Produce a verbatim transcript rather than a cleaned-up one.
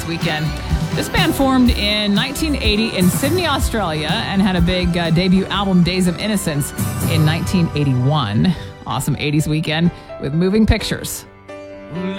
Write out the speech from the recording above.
eighties weekend. This band formed in nineteen eighty in Sydney, Australia, and had a big uh, debut album, Days of Innocence, in nineteen eighty-one. Awesome eighties weekend with Moving Pictures.